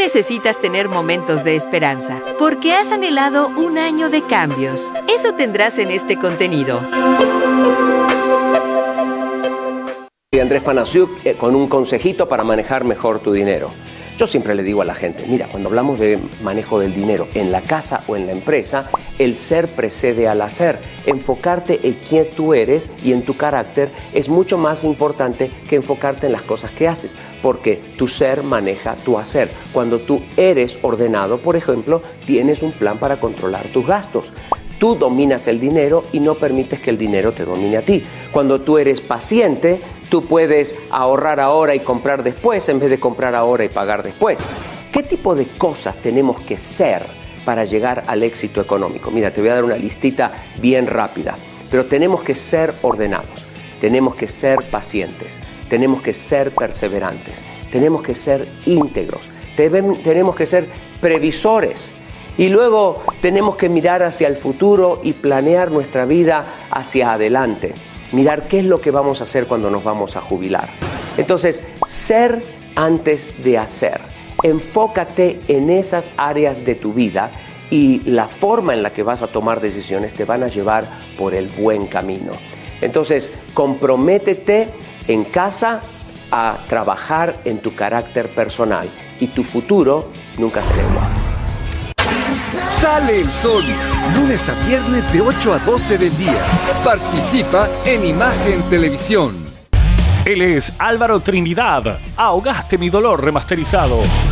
necesitas tener momentos de esperanza, porque has anhelado un año de cambios. Eso tendrás en este contenido. Andrés Panasiuk con un consejito para manejar mejor tu dinero. Yo siempre le digo a la gente, mira, cuando hablamos de manejo del dinero en la casa o en la empresa, el ser precede al hacer. Enfocarte en quién tú eres y en tu carácter es mucho más importante que enfocarte en las cosas que haces, porque tu ser maneja tu hacer. Cuando tú eres ordenado, por ejemplo, tienes un plan para controlar tus gastos. Tú dominas el dinero y no permites que el dinero te domine a ti. Cuando tú eres paciente, tú puedes ahorrar ahora y comprar después en vez de comprar ahora y pagar después. ¿Qué tipo de cosas tenemos que ser para llegar al éxito económico? Mira, te voy a dar una listita bien rápida, pero tenemos que ser ordenados, tenemos que ser pacientes, tenemos que ser perseverantes, tenemos que ser íntegros, tenemos que ser previsores. Y luego tenemos que mirar hacia el futuro y planear nuestra vida hacia adelante. Mirar qué es lo que vamos a hacer cuando nos vamos a jubilar. Entonces, ser antes de hacer. Enfócate en esas áreas de tu vida y la forma en la que vas a tomar decisiones te van a llevar por el buen camino. Entonces, comprométete en casa a trabajar en tu carácter personal y tu futuro nunca será igual. Sale el sol, lunes a viernes de 8 a 12 del día. Participa en Imagen Televisión. Él es Álvaro Trinidad, Ahogaste mi dolor remasterizado.